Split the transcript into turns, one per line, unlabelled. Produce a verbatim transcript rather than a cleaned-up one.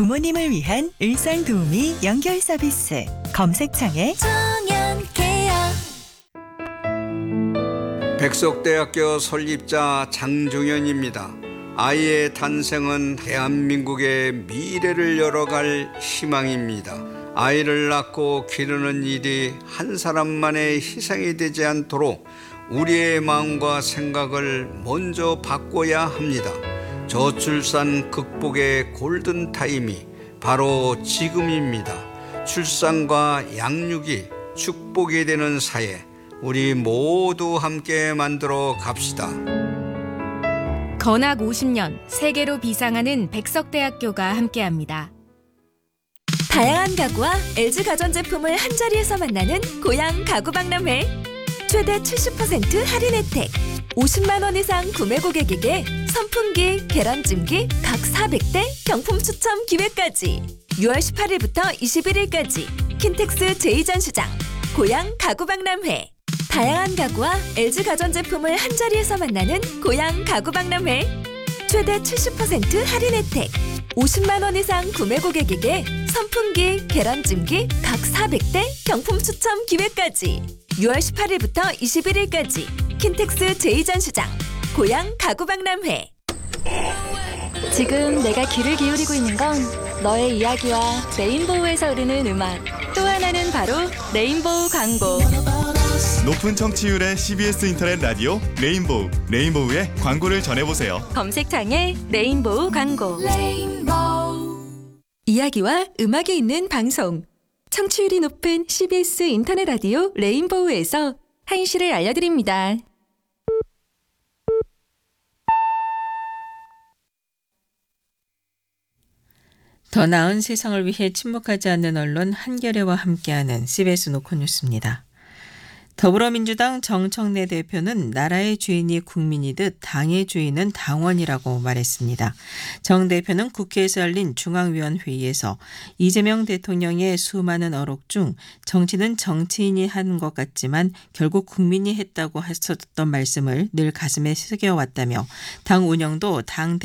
부모님을 위한 일상도우미 연결 서비스 검색창에
청년케어.
백석대학교 설립자 장종현입니다. 아이의 탄생은 대한민국의 미래를 열어갈 희망입니다. 아이를 낳고 기르는 일이 한 사람만의 희생이 되지 않도록 우리의 마음과 생각을 먼저 바꿔야 합니다. 저출산 극복의 골든타임이 바로 지금입니다. 출산과 양육이 축복이 되는 사회, 우리 모두 함께 만들어 갑시다.
건학 오십 년 세계로 비상하는 백석대학교가 함께합니다.
다양한 가구와 엘지 가전제품을 한자리에서 만나는 고양 가구박람회. 최대 칠십 퍼센트 할인 혜택. 오십만 원 이상 구매 고객에게 선풍기, 계란찜기 각 사백 대 경품 추첨 기회까지. 유월 십팔일부터 이십일일까지 킨텍스 제이 전시장 고양 가구박람회. 다양한 가구와 엘지 가전제품을 한자리에서 만나는 고양 가구박람회. 최대 칠십 퍼센트 할인 혜택. 오십만 원 이상 구매 고객에게 선풍기, 계란찜기 각 사백 대 경품 추첨 기회까지. 유월 십팔일부터 이십일일까지 킨텍스 제이 전시장 고양 가구박람회.
지금 내가 귀를 기울이고 있는 건 너의 이야기와 레인보우에서 흐르는 음악. 또 하나는 바로 레인보우 광고.
높은 청취율의 씨비에스 인터넷 라디오 레인보우. 레인보우의 광고를 전해보세요.
검색창에 레인보우 광고.
레인보우. 이야기와 음악이 있는 방송. 청취율이 높은 씨비에스 인터넷 라디오 레인보우에서 한시를 알려드립니다.
더 나은 세상을 위해 침묵하지 않는 언론 한겨레와 함께하는 씨비에스 노컷뉴스입니다. 더불어민주당 정청래 대표는 나라의 주인이 국민이듯 당의 주인은 당원이라고 말했습니다. 정 대표는 국회에서 열린 중앙위원회의에서 이재명 대통령의 수많은 어록 중 정치는 정치인이 하는 것 같지만 결국 국민이 했다고 하셨던 말씀을 늘 가슴에 새겨왔다며 당 운영도 당